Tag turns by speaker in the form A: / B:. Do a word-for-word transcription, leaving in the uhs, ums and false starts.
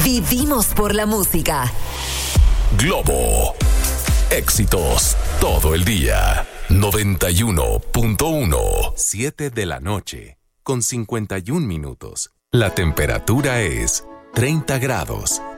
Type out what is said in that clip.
A: Vivimos por la música.
B: Globo. Éxitos todo el día. noventa y uno punto uno. siete de la noche, con cincuenta y un minutos. La temperatura es treinta grados.